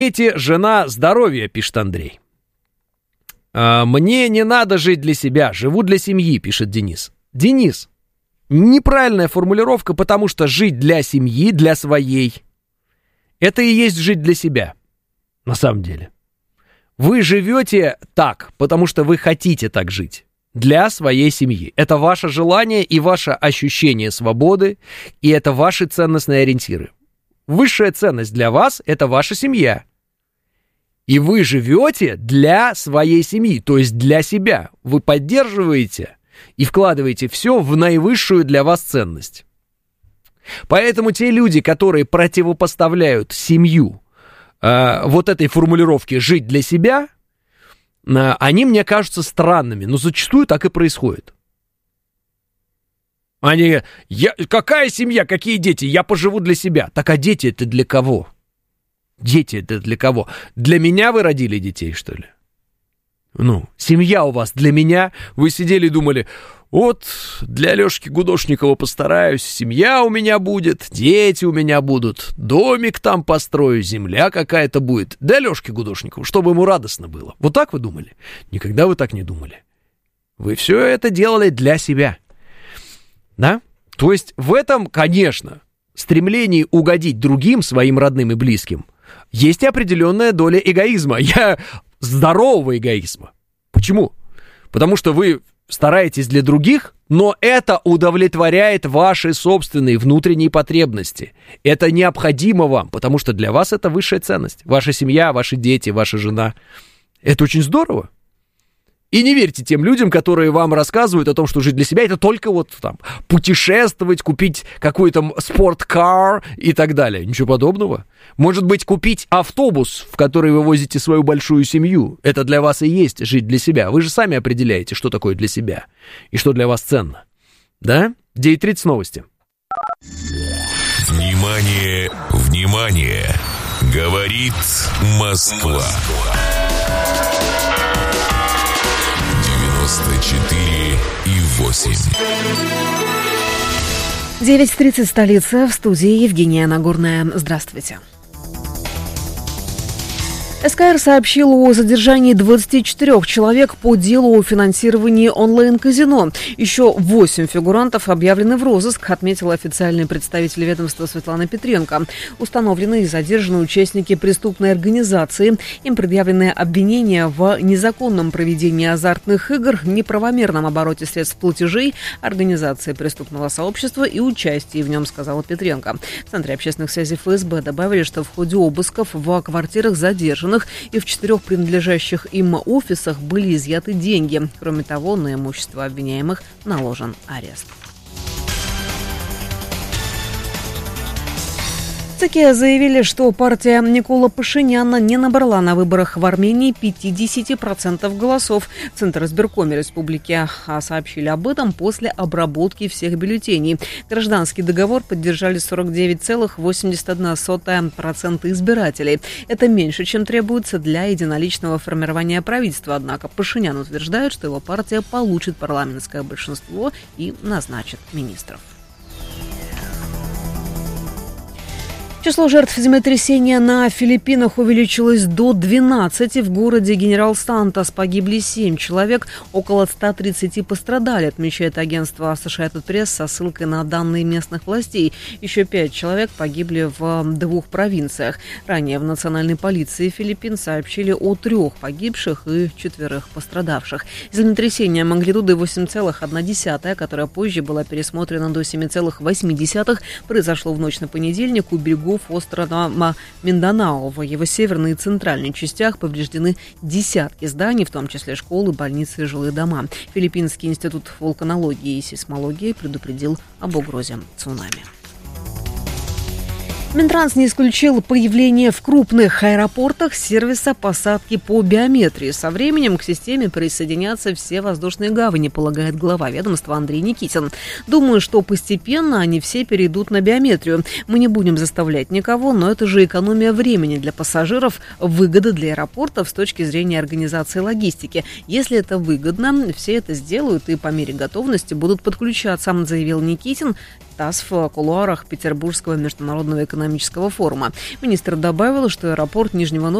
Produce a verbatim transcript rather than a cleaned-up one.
Эти жена здоровья, пишет Андрей. Мне не надо жить для себя, живу для семьи, пишет Денис. Денис, неправильная формулировка, потому что жить для семьи, для своей, это и есть жить для себя, на самом деле. Вы живете так, потому что вы хотите так жить, для своей семьи. Это ваше желание и ваше ощущение свободы, и это ваши ценностные ориентиры. Высшая ценность для вас – это ваша семья. И вы живете для своей семьи, то есть для себя. Вы поддерживаете и вкладываете все в наивысшую для вас ценность. Поэтому те люди, которые противопоставляют семью э, вот этой формулировке «жить для себя», э, они мне кажутся странными, но зачастую так и происходит. Они, я, какая семья, какие дети, я поживу для себя. Так, а дети это для кого? Дети это для кого? Для меня вы родили детей, что ли? Ну, семья у вас для меня. Вы сидели и думали, вот для Лёшки Гудошникова постараюсь, семья у меня будет, дети у меня будут, домик там построю, земля какая-то будет. Для Лёшки Гудошникова, чтобы ему радостно было. Вот так вы думали? Никогда вы так не думали. Вы все это делали для себя. Да? То есть в этом, конечно, стремлении угодить другим, своим родным и близким, есть и определенная доля эгоизма. Я здорового эгоизма. Почему? Потому что вы стараетесь для других, но это удовлетворяет ваши собственные внутренние потребности. Это необходимо вам, потому что для вас это высшая ценность. Ваша семья, ваши дети, ваша жена. Это очень здорово. И не верьте тем людям, которые вам рассказывают о том, что жить для себя это только вот там путешествовать, купить какой-то спорткар и так далее. Ничего подобного. Может быть, купить автобус, в который вы возите свою большую семью. Это для вас и есть жить для себя. Вы же сами определяете, что такое для себя и что для вас ценно. Да? девять тридцать новости. Внимание, внимание! Говорит Москва. девяносто четыре и восемь. девять тридцать, столица, в студии Евгения Нагорная. Здравствуйте. СКР сообщил о задержании двадцати четырёх человек по делу о финансировании онлайн-казино. Еще восемь фигурантов объявлены в розыск, отметила официальный представитель ведомства Светлана Петренко. Установлены и задержаны участники преступной организации. Им предъявлены обвинения в незаконном проведении азартных игр, неправомерном обороте средств платежей, организации преступного сообщества и участии в нем, сказала Петренко. В Центре общественных связей ФСБ добавили, что в ходе обысков в квартирах задержанных и в четырех принадлежащих им офисах были изъяты деньги. Кроме того, на имущество обвиняемых наложен арест. В ЦК заявили, что партия Никола Пашиняна не набрала на выборах в Армении пятьдесят процентов голосов. В Центризбиркоме республики сообщили об этом после обработки всех бюллетеней. Гражданский договор поддержали сорок девять целых восемьдесят одна сотая процента избирателей. Это меньше, чем требуется для единоличного формирования правительства. Однако Пашинян утверждает, что его партия получит парламентское большинство и назначит министров. Число жертв землетрясения на Филиппинах увеличилось до двенадцати. В городе Генерал-Сантос погибли семь человек, около ста тридцати пострадали, отмечает агентство Associated Press со ссылкой на данные местных властей. Еще пять человек погибли в двух провинциях. Ранее в национальной полиции Филиппин сообщили о трех погибших и четверых пострадавших. Землетрясение магнитудой восемь целых одна десятая, которое позже было пересмотрено до семи целых восьми десятых, произошло в ночь на понедельник у берегов острова Минданао. В его северной и центральной частях повреждены десятки зданий, в том числе школы, больницы и жилые дома. Филиппинский институт вулканологии и сейсмологии предупредил об угрозе цунами. Минтранс не исключил появление в крупных аэропортах сервиса посадки по биометрии. Со временем к системе присоединятся все воздушные гавани, полагает глава ведомства Андрей Никитин. Думаю, что постепенно они все перейдут на биометрию. Мы не будем заставлять никого, но это же экономия времени для пассажиров, выгода для аэропортов с точки зрения организации логистики. Если это выгодно, все это сделают и по мере готовности будут подключаться, заявил Никитин. ТАСС в кулуарах Петербургского международного экономического форума. Министр добавил, что аэропорт Нижнего Новгорода